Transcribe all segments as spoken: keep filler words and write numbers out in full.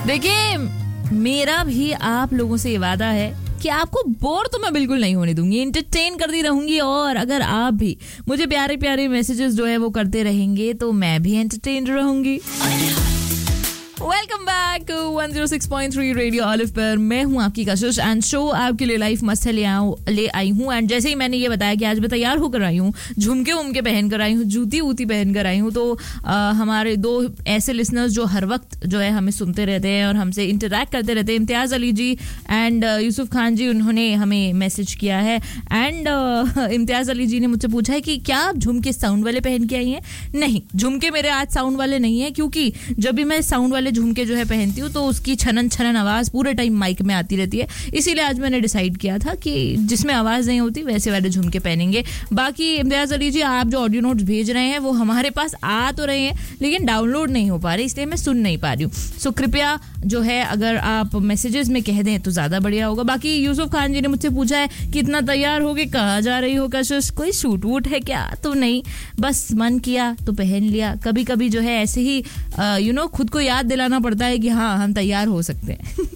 देखिए, मेरा भी आप लोगों से ये वादा है कि आपको बोर तो मैं बिल्कुल नहीं होने दूंगी, एंटरटेन करती रहूंगी। और अगर आप भी मुझे प्यारे प्यारे मैसेजेस जो है वो करते रहेंगे तो मैं भी एंटरटेन रहूंगी। Welcome back to one zero six point three radio olive पर। मैं हूं आपकी कशिश एंड शो आपके लिए लाइफ मस्त है ले आऊं ले आई हूं। एंड जैसे ही मैंने ये बताया कि आज मैं तैयार होकर आई हूं, झुमके उमके पहन कर आई हूं, जूती ऊती पहन कर आई हूं, तो आ, हमारे दो ऐसे लिसनर्स जो हर वक्त जो है हमें सुनते रहते हैं और हमसे इंटरैक्ट करते रहते हैं, इम्तियाज़ अली जी एंड यूसुफ खान जी, उन्होंने हमें मैसेज किया है। एंड इम्तियाज़ अली जी ने मुझसे पूछा है कि क्या आप झुमके साउंड वाले पहन के आई हैं? नहीं, झुमके मेरे आज साउंड वाले नहीं है, क्योंकि जब भी मैं साउंड वाले झुमके जो है पहनती हूँ तो उसकी छनन छनन आवाज पूरे टाइम माइक में आती रहती है। इसीलिए आज मैंने डिसाइड किया था कि जिसमें आवाज नहीं होती वैसे वाले झुमके पहनेंगे। बाकी इम्तियाज़ अली जी, आप जो ऑडियो नोट्स भेज रहे हैं वो हमारे पास आ तो रहे हैं लेकिन डाउनलोड नहीं हो पा रहे, इसलिए मैं सुन नहीं पा रही हूँ। सो कृपया जो है अगर आप मैसेजेस में कह दें तो ज्यादा बढ़िया होगा। बाकी यूसुफ खान जी ने मुझसे पूछा है कि इतना तैयार हो के कहाँ जा रही हो कशिश, कोई शूट वूट है क्या? तो नहीं, बस मन किया तो पहन लिया। कभी कभी जो है ऐसे ही यू नो खुद को याद दिलाना पड़ता है कि हाँ हम तैयार हो सकते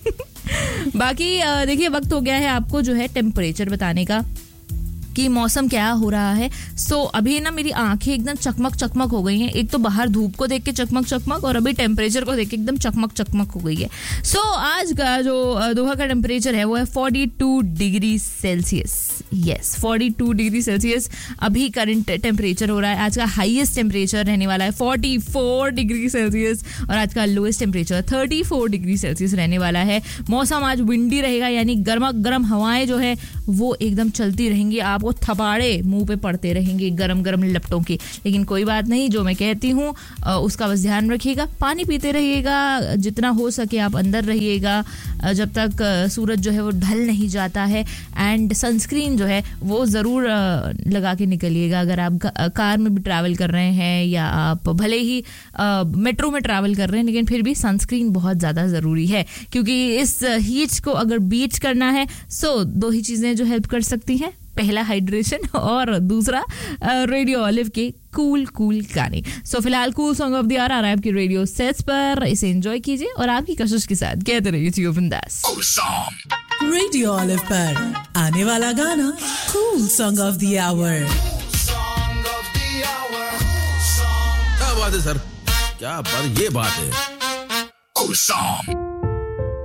हैं। बाकी देखिए, वक्त हो गया है आपको जो है टेम्परेचर बताने का कि मौसम क्या हो रहा है। सो so, अभी ना मेरी आंखें एकदम चकमक चकमक हो गई हैं। एक तो बाहर धूप को देख के चकमक चकमक और अभी टेम्परेचर को देख के एकदम चकमक चकमक हो गई है। सो so, आज का जो दोहा का टेम्परेचर है वो है forty two degree Celsius. Yes, forty two degree Celsius अभी करंट टेम्परेचर हो रहा है। आज का हाईएस्ट टेम्परेचर रहने वाला है फोर्टी फोर डिग्री सेल्सियस और आज का lowest temperature thirty four degree Celsius रहने वाला है। मौसम आज विंडी रहेगा, यानी गर्मा गर्म हवाएं जो है वो एकदम चलती रहेंगी, आपको थपाड़े मुंह पे पड़ते रहेंगे गरम गरम लपटों के। लेकिन कोई बात नहीं, जो मैं कहती हूँ उसका बस ध्यान रखिएगा, पानी पीते रहिएगा, जितना हो सके आप अंदर रहिएगा जब तक सूरज जो है वो ढल नहीं जाता है। एंड सनस्क्रीन जो है वो ज़रूर लगा के निकलिएगा अगर आप कार में भी ट्रैवल कर रहे हैं या आप भले ही मेट्रो में ट्रैवल कर रहे हैं, लेकिन फिर भी सनस्क्रीन बहुत ज़्यादा ज़रूरी है, क्योंकि इस हीट को अगर बीट करना है सो दो ही चीज़ें जो हेल्प कर सकती हैं, पहला हाइड्रेशन और दूसरा रेडियो ऑलिव के कूल कूल गाने। सो फिलहाल cool song of the year आ रहा है आपकी रेडियो सेट्स पर, इसे एंजॉय कीजिए और आपकी कशिश के साथ कहते रहिए जियो बिंदास। रेडियो ऑलिव पर आने वाला गाना cool song of the our. क्या बात है सर, क्या बात, ये बात है। Cool song.